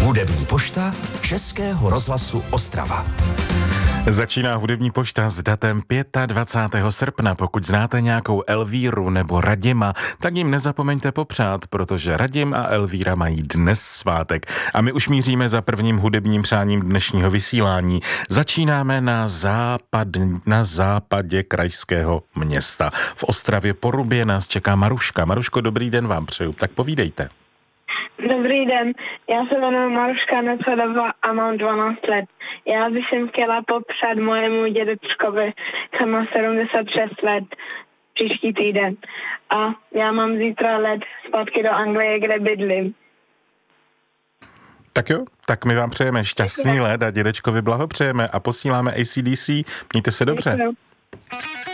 Hudební pošta Českého rozhlasu Ostrava. Začíná hudební pošta s datem 25. srpna. Pokud znáte nějakou Elvíru nebo Radima, tak jim nezapomeňte popřát, protože Radim a Elvíra mají dnes svátek. A my už míříme za prvním hudebním přáním dnešního vysílání. Začínáme na západě krajského města. V Ostravě Porubě nás čeká Maruška. Maruško, dobrý den vám přeju, tak povídejte. Dobrý den, já se jmenuji Maruška Necvedová a mám 12 let. Já bych chtěla popřát mojemu dědečkovi, který má 76 let příští týden. A já mám zítra let zpátky do Anglie, kde bydlím. Tak jo, tak my vám přejeme šťastný let a dědečkovi blahopřejeme a posíláme AC/DC. Mějte se dobře. Děkuju.